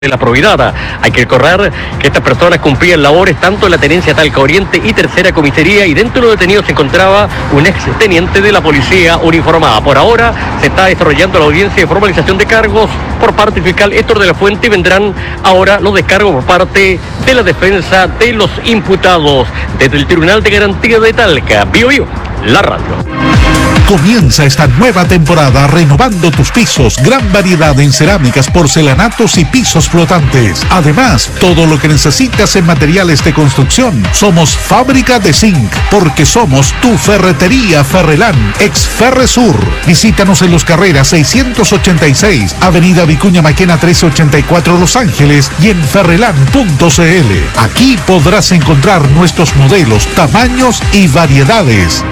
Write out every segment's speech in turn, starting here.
de la Providad. Hay que recordar que estas personas cumplían labores tanto en la tenencia Talca Oriente y Tercera Comisaría, y dentro de los detenidos se encontraba un ex teniente de la policía uniformada. Por ahora se está desarrollando la audiencia de formalización de cargos por parte del fiscal Héctor de la Fuente, y vendrán ahora los descargos por parte de la defensa de los imputados. Desde el Tribunal de Garantía de Talca, Bio Bio, la radio. Comienza esta nueva temporada renovando tus pisos. Gran variedad en cerámicas, porcelanatos y pisos flotantes. Además, todo lo que necesitas en materiales de construcción. Somos Fábrica de Zinc, porque somos tu ferretería Ferrelán, ex Ferresur. Visítanos en Los Carreras 686, Avenida Vicuña Maquena 1384, Los Ángeles, y en ferrelán.cl. Aquí podrás encontrar nuestros modelos, tamaños y variedades.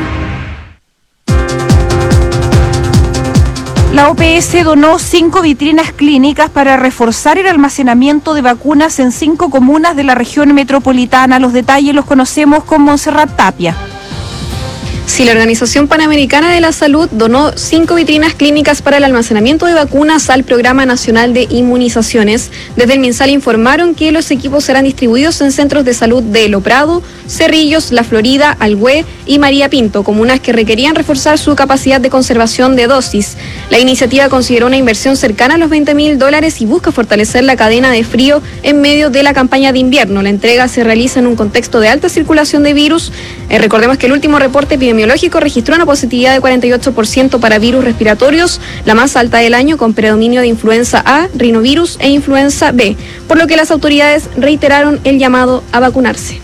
La OPS donó 5 vitrinas clínicas para reforzar el almacenamiento de vacunas en 5 comunas de la región metropolitana. Los detalles los conocemos con Montserrat Tapia. Sí, la Organización Panamericana de la Salud donó 5 vitrinas clínicas para el almacenamiento de vacunas al Programa Nacional de Inmunizaciones. Desde el MinSal informaron que los equipos serán distribuidos en centros de salud de Lo Prado, Cerrillos, La Florida, Alhué y María Pinto, comunas que requerían reforzar su capacidad de conservación de dosis. La iniciativa consideró una inversión cercana a los $20.000 y busca fortalecer la cadena de frío en medio de la campaña de invierno. La entrega se realiza en un contexto de alta circulación de virus. Recordemos que el último reporte epidemiológico registró una positividad de 48% para virus respiratorios, la más alta del año, con predominio de influenza A, rinovirus e influenza B, por lo que las autoridades reiteraron el llamado a vacunarse.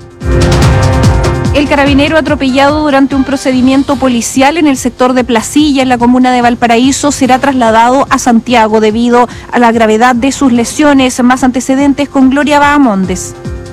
El carabinero atropellado durante un procedimiento policial en el sector de Placilla, en la comuna de Valparaíso, será trasladado a Santiago debido a la gravedad de sus lesiones. Más antecedentes con Gloria Bahamondes.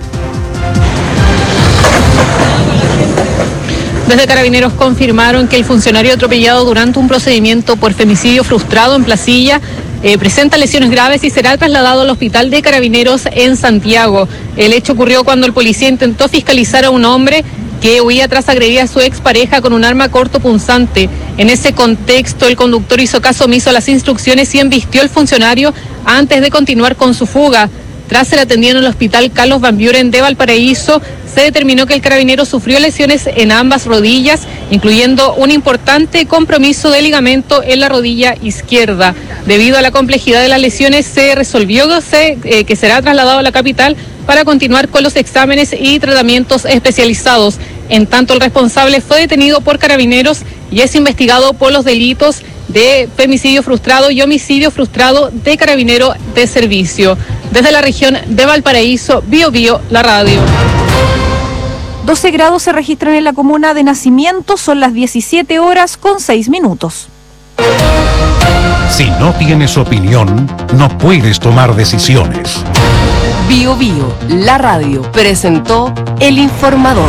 Desde Carabineros confirmaron que el funcionario atropellado durante un procedimiento por femicidio frustrado en Placilla presenta lesiones graves y será trasladado al hospital de Carabineros en Santiago. El hecho ocurrió cuando el policía intentó fiscalizar a un hombre que huía tras agredir a su expareja con un arma cortopunzante. En ese contexto, el conductor hizo caso omiso a las instrucciones y embistió al funcionario antes de continuar con su fuga. Tras ser atendido en el hospital Carlos Van Buren de Valparaíso, se determinó que el carabinero sufrió lesiones en ambas rodillas, incluyendo un importante compromiso de ligamento en la rodilla izquierda. Debido a la complejidad de las lesiones, se resolvió que será trasladado a la capital para continuar con los exámenes y tratamientos especializados. En tanto, el responsable fue detenido por Carabineros y es investigado por los delitos de femicidio frustrado y homicidio frustrado de carabinero de servicio. Desde la región de Valparaíso, Bio Bio, la radio. 12 grados se registran en la comuna de Nacimiento, son las 17:06. Si no tienes opinión, no puedes tomar decisiones. Bio Bio, la radio, presentó El Informador.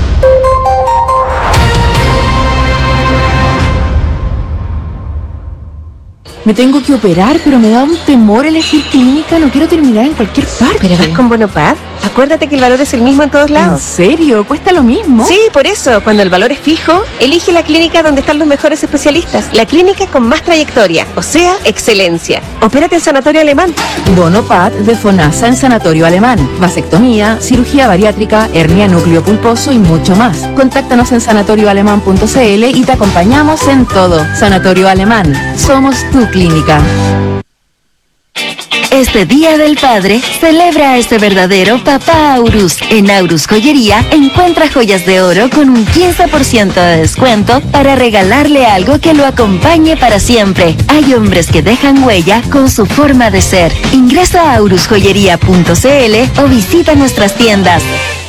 Me tengo que operar, pero me da un temor elegir clínica. No quiero terminar en cualquier parte. ¿Pero vas con Bonopaz? Acuérdate que el valor es el mismo en todos lados. ¿En serio? ¿Cuesta lo mismo? Sí, por eso, cuando el valor es fijo, elige la clínica donde están los mejores especialistas. La clínica con más trayectoria, o sea, excelencia. Opérate en Sanatorio Alemán. Bonopaz de FONASA en Sanatorio Alemán. Vasectomía, cirugía bariátrica, hernia núcleo pulposo y mucho más. Contáctanos en sanatorioalemán.cl y te acompañamos en todo. Sanatorio Alemán. Somos tu clínica. Este Día del Padre, celebra a este verdadero papá Aurus. En Aurus Joyería, encuentra joyas de oro con un 15% de descuento para regalarle algo que lo acompañe para siempre. Hay hombres que dejan huella con su forma de ser. Ingresa a aurusjoyería.cl o visita nuestras tiendas.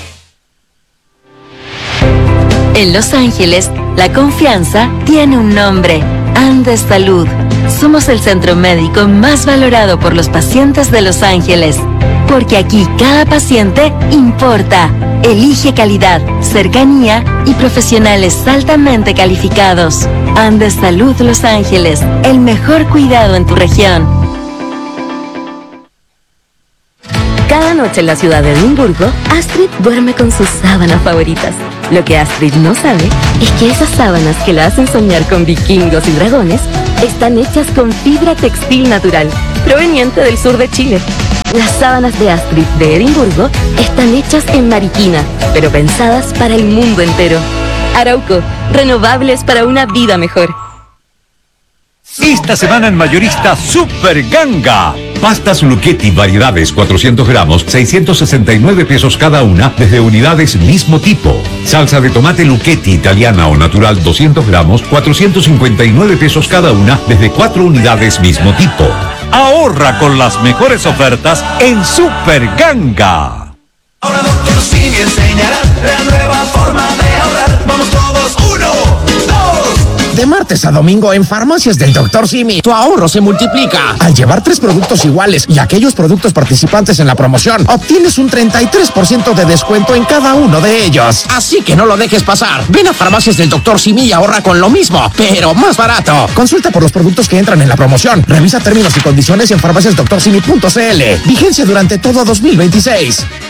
En Los Ángeles, la confianza tiene un nombre: Andes Salud. Somos el centro médico más valorado por los pacientes de Los Ángeles, porque aquí cada paciente importa. Elige calidad, cercanía y profesionales altamente calificados. Andes Salud Los Ángeles, el mejor cuidado en tu región. Cada noche en la ciudad de Edimburgo, Astrid duerme con sus sábanas favoritas. Lo que Astrid no sabe es que esas sábanas que la hacen soñar con vikingos y dragones están hechas con fibra textil natural, proveniente del sur de Chile. Las sábanas de Astrid de Edimburgo están hechas en Mariquina, pero pensadas para el mundo entero. Arauco, renovables para una vida mejor. Esta semana en Mayorista, Super Ganga. Pastas Lucchetti variedades 400 gramos, 669 pesos cada una, desde unidades mismo tipo. Salsa de tomate Lucchetti italiana o natural 200 gramos, 459 pesos cada una, desde 4 unidades mismo tipo. Ahorra con las mejores ofertas en Super Ganga. Ahora Dr. Simi enseñará la nueva forma de ahorrar. Vamos todos, 1, 2. De martes a domingo en Farmacias del Dr. Simi, tu ahorro se multiplica. Al llevar 3 productos iguales y aquellos productos participantes en la promoción, obtienes un 33% de descuento en cada uno de ellos. Así que no lo dejes pasar. Ven a Farmacias del Dr. Simi y ahorra con lo mismo, pero más barato. Consulta por los productos que entran en la promoción. Revisa términos y condiciones en farmaciasdrsimi.cl. Vigencia durante todo 2026.